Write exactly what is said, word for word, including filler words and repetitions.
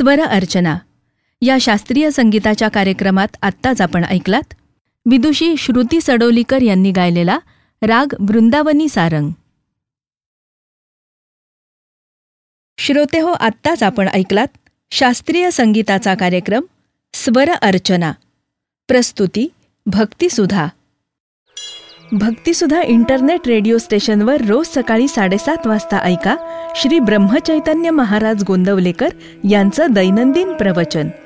स्वर अर्चना या शास्त्रीय संगीताच्या कार्यक्रमात आत्ताच आपण ऐकलात विदुषी श्रुती सडोलीकर यांनी गायलेला राग वृंदावनी सारंग. श्रोतेहो, आत्ताच आपण ऐकलात शास्त्रीय संगीताचा कार्यक्रम स्वर अर्चना. प्रस्तुती भक्तिसुधा. भक्तिसुधा इंटरनेट रेडिओ स्टेशनवर रोज सकाळी साडेसात वाजता ऐका श्री ब्रह्मचैतन्य महाराज गोंदवलेकर यांचं दैनंदिन प्रवचन.